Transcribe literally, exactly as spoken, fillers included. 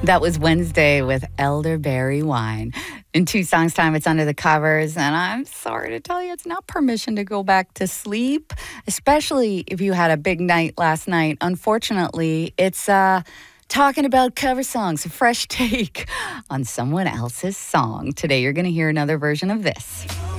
That was Wednesday with Elderberry Wine. In two songs' time, it's Under the Covers, and I'm sorry to tell you, it's not permission to go back to sleep, especially if you had a big night last night. Unfortunately, it's uh, talking about cover songs, a fresh take on someone else's song. Today, you're going to hear another version of this.